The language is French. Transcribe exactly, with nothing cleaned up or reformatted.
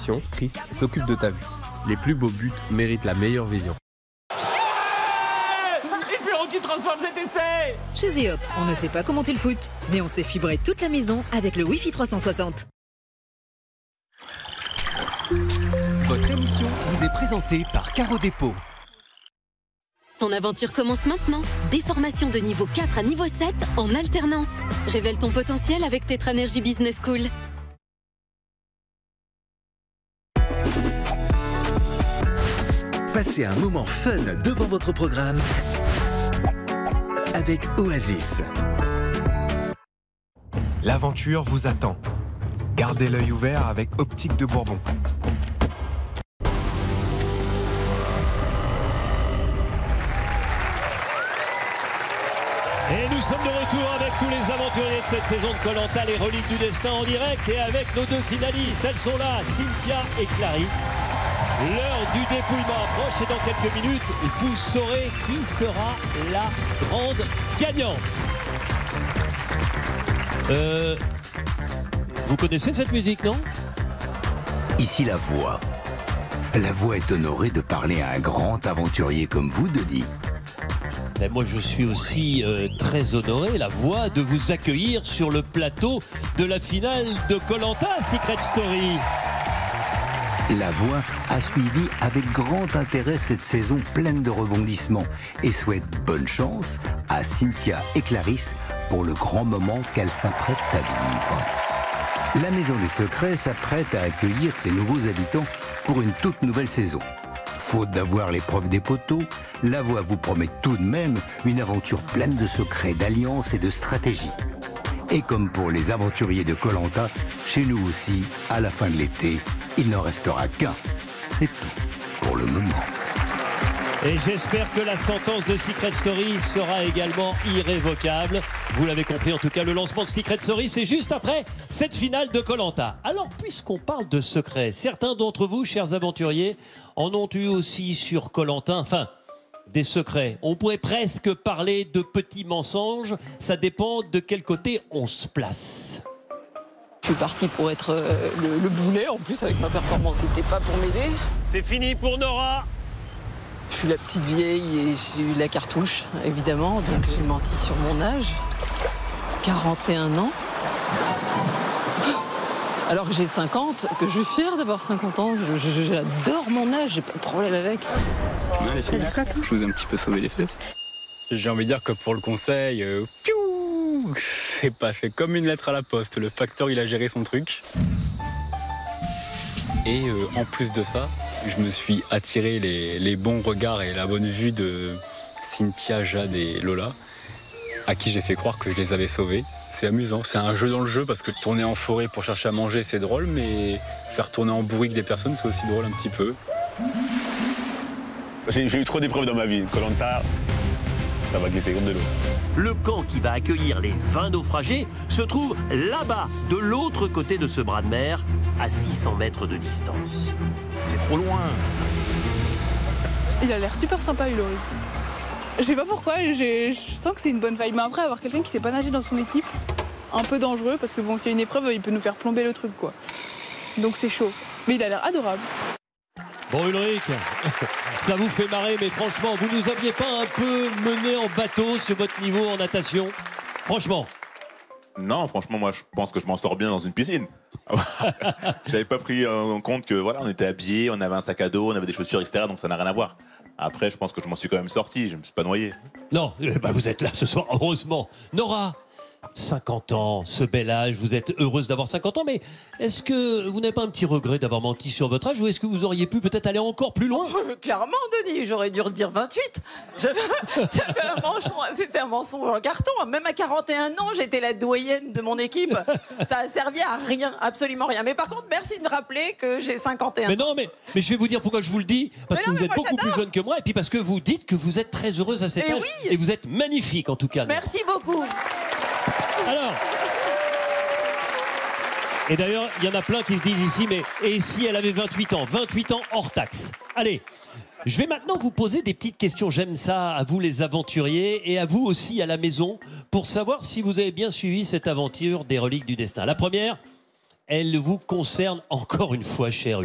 mission, Chris s'occupe de ta vue. Les plus beaux buts méritent la meilleure vision. Espérons qu'il transforme cet essai. Chez Zeop, on ne sait pas commenter le foot, mais on sait fibrer toute la maison avec le Wi-Fi trois cent soixante. Votre émission vous est présentée par Caro Dépôt. Ton aventure commence maintenant. Des formations de niveau quatre à niveau sept en alternance. Révèle ton potentiel avec Tetranergy Business School. Passez un moment fun devant votre programme avec Oasis. L'aventure vous attend. Gardez l'œil ouvert avec Optique de Bourbon. Et nous sommes de retour avec tous les aventuriers de cette saison de Koh-Lanta, les reliques du destin en direct, et avec nos deux finalistes. Elles sont là, Cynthia et Clarisse. L'heure du dépouillement approche et dans quelques minutes, vous saurez qui sera la grande gagnante. Euh, vous connaissez cette musique, non? Ici la voix. La voix est honorée de parler à un grand aventurier comme vous, Denis. Mais moi, je suis aussi euh, très honoré, la voix, de vous accueillir sur le plateau de la finale de Koh-Lanta Secret Story. La voix a suivi avec grand intérêt cette saison pleine de rebondissements et souhaite bonne chance à Cynthia et Clarisse pour le grand moment qu'elles s'apprêtent à vivre. La Maison des Secrets s'apprête à accueillir ses nouveaux habitants pour une toute nouvelle saison. Faute d'avoir l'épreuve des poteaux, la voix vous promet tout de même une aventure pleine de secrets, d'alliances et de stratégies. Et comme pour les aventuriers de Koh-Lanta, chez nous aussi, à la fin de l'été, il n'en restera qu'un. C'est tout pour le moment. Et j'espère que la sentence de Secret Story sera également irrévocable. Vous l'avez compris, en tout cas, le lancement de Secret Story, c'est juste après cette finale de Koh-Lanta. Alors, puisqu'on parle de secrets, certains d'entre vous, chers aventuriers, en ont eu aussi sur Koh-Lanta, enfin, des secrets. On pourrait presque parler de petits mensonges, ça dépend de quel côté on se place. Je suis partie pour être euh, le, le boulet, en plus avec ma performance, c'était pas pour m'aider. C'est fini pour Nora. Je suis la petite vieille et j'ai eu la cartouche, évidemment, donc j'ai menti sur mon âge. quarante et un ans. Alors que j'ai cinquante, que je suis fière d'avoir cinquante ans, je, je, j'adore mon âge, j'ai pas de problème avec. Ouais, les filles, je vous ai un petit peu sauvé les fesses. J'ai envie de dire que pour le conseil, euh, piou, c'est passé comme une lettre à la poste. Le facteur, il a géré son truc. Et euh, en plus de ça, je me suis attiré les, les bons regards et la bonne vue de Cynthia, Jade et Lola, à qui j'ai fait croire que je les avais sauvés. C'est amusant, c'est un jeu dans le jeu, parce que tourner en forêt pour chercher à manger, c'est drôle, mais faire tourner en bourrique des personnes, c'est aussi drôle un petit peu. J'ai, j'ai eu trop d'épreuves dans ma vie. Koh-Lanta, ça va glisser comme de l'eau. Le camp qui va accueillir les vingt naufragés se trouve là-bas, de l'autre côté de ce bras de mer, à six cents mètres de distance. C'est trop loin. Il a l'air super sympa, Ulori. Je sais pas pourquoi, j'ai, je sens que c'est une bonne vibe. Mais après, avoir quelqu'un qui sait pas nager dans son équipe, un peu dangereux, parce que bon, s'il y a une épreuve, il peut nous faire plomber le truc, quoi. Donc c'est chaud. Mais il a l'air adorable. Bon, Ulrich, ça vous fait marrer, mais franchement, vous nous aviez pas un peu mené en bateau sur votre niveau en natation? Franchement. Non, franchement, moi, je pense que je m'en sors bien dans une piscine. J'avais pas pris en compte que voilà, on était habillés, on avait un sac à dos, on avait des chaussures, et cetera. Donc ça n'a rien à voir. Après, je pense que je m'en suis quand même sorti. Je me suis pas noyé. Non, eh ben vous êtes là ce soir, heureusement. Nora, cinquante ans, ce bel âge, vous êtes heureuse d'avoir cinquante ans, mais est-ce que vous n'avez pas un petit regret d'avoir menti sur votre âge, ou est-ce que vous auriez pu peut-être aller encore plus loin? Euh, Clairement, Denis, j'aurais dû redire vingt-huit. J'avais, j'avais un mensonge, c'était un mensonge en carton. Même à quarante et un ans, j'étais la doyenne de mon équipe. Ça a servi à rien, absolument rien. Mais par contre, merci de me rappeler que j'ai cinquante et un ans. Mais non, mais, mais je vais vous dire pourquoi je vous le dis. Parce Mais non, que vous mais êtes moi, beaucoup plus j'adore. jeune que moi, et puis parce que vous dites que vous êtes très heureuse à cet Mais âge. oui. Et vous êtes magnifique en tout cas. Nora. Merci beaucoup. Alors, et d'ailleurs, il y en a plein qui se disent ici, mais et si elle avait vingt-huit ans? vingt-huit ans hors taxe. Allez, je vais maintenant vous poser des petites questions. J'aime ça, à vous les aventuriers, et à vous aussi à la maison, pour savoir si vous avez bien suivi cette aventure des reliques du destin. La première, elle vous concerne encore une fois, cher